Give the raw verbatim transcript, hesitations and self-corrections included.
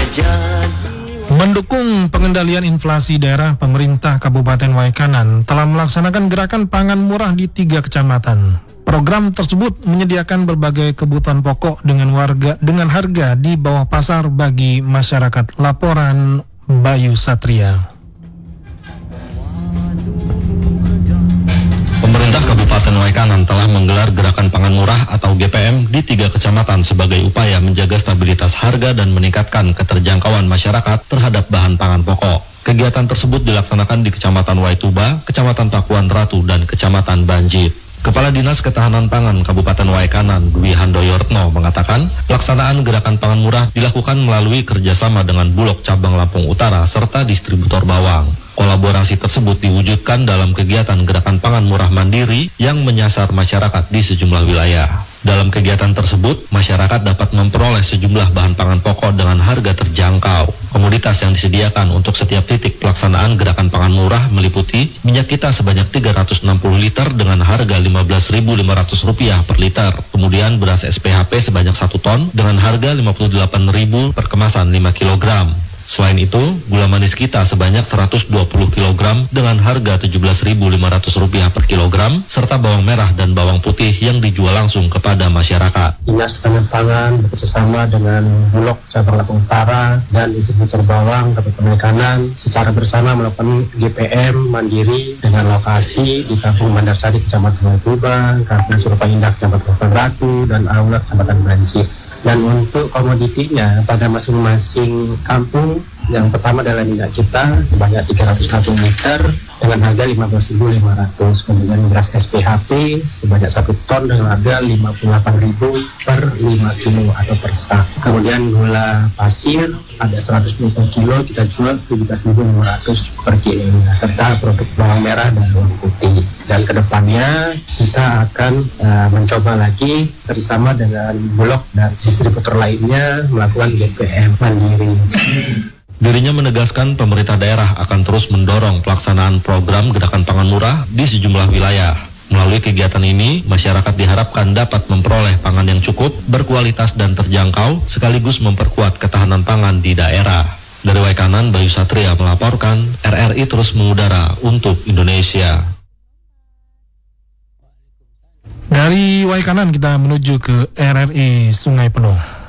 Mendukung pengendalian inflasi daerah, pemerintah Kabupaten Waikanan telah melaksanakan gerakan pangan murah di tiga kecamatan. Program tersebut menyediakan berbagai kebutuhan pokok dengan warga dengan harga di bawah pasar bagi masyarakat. Laporan Bayu Satria. Pemerintah Kabupaten Waikanan telah menggelar gerakan pangan murah atau G P M di tiga kecamatan sebagai upaya menjaga stabilitas harga dan meningkatkan keterjangkauan masyarakat terhadap bahan pangan pokok. Kegiatan tersebut dilaksanakan di Kecamatan Waituba, Kecamatan Pakuan Ratu, dan Kecamatan Banjit. Kepala Dinas Ketahanan Pangan Kabupaten Waikanan, Dwi Handoyortno, mengatakan pelaksanaan gerakan pangan murah dilakukan melalui kerjasama dengan Bulog Cabang Lampung Utara serta distributor bawang. Kolaborasi tersebut diwujudkan dalam kegiatan gerakan pangan murah mandiri yang menyasar masyarakat di sejumlah wilayah. Dalam kegiatan tersebut, masyarakat dapat memperoleh sejumlah bahan pangan pokok dengan harga terjangkau. Komoditas yang disediakan untuk setiap titik pelaksanaan gerakan pangan murah meliputi minyak kita sebanyak tiga ratus enam puluh liter dengan harga lima belas ribu lima ratus rupiah per liter. Kemudian beras S P H P sebanyak satu ton dengan harga lima puluh delapan ribu per kemasan lima kilogram. Selain itu, gula manis kita sebanyak seratus dua puluh kilogram dengan harga tujuh belas ribu lima ratus rupiah per kilogram, serta bawang merah dan bawang putih yang dijual langsung kepada masyarakat. Dinas Ketahanan Pangan bekerjasama dengan Bulog Cabang Lampung Utara dan distributor bawang Kabupaten Waikanan secara bersama melakukan G P M mandiri dengan lokasi di Kampung Bandar Sari, Kecamatan Waituba, Kampung Surabaya Indah, Kecamatan Pakuan Ratu, dan Aula, Kecamatan Banjit. Dan untuk komoditinya pada masing-masing kampung, yang pertama adalah minyak kita sebanyak tiga ratus enam puluh liter dengan harga lima belas ribu lima ratus. Kemudian beras S P H P sebanyak satu ton dengan harga lima puluh delapan ribu per lima kilo atau per sak. Kemudian gula pasir ada seratus dua puluh kilo, kita jual tujuh belas ribu lima ratus per kilo, serta produk bawang merah dan bawang putih. Dan kedepannya kita akan uh, mencoba lagi bersama dengan Bulog dan distributor lainnya melakukan G P M mandiri. Dirinya menegaskan pemerintah daerah akan terus mendorong pelaksanaan program gerakan pangan murah di sejumlah wilayah. Melalui kegiatan ini, masyarakat diharapkan dapat memperoleh pangan yang cukup, berkualitas dan terjangkau, sekaligus memperkuat ketahanan pangan di daerah. Dari Waikanan, Bayu Satria melaporkan, R R I terus mengudara untuk Indonesia. Dari Waikanan kita menuju ke R R I Sungai Penuh.